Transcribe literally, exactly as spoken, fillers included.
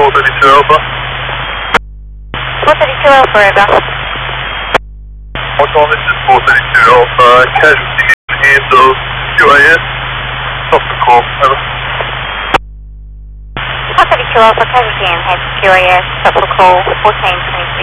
four thirty-two Alpha. four thirty-two Alpha, over. What's on, this is four thirty-two Alpha, casualty in the hands of Q A S. Stop the call, over. four thirty-two Alpha, casualty in hands of Q A S, stop the call, fourteen twenty-six.